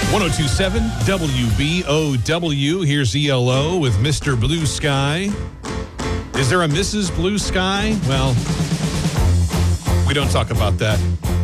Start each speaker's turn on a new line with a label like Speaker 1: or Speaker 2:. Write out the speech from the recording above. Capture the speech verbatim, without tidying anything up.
Speaker 1: one oh two point seven W B O W. Here's E L O with Mister Blue Sky. Is there a Missus Blue Sky? Well, we don't talk about that.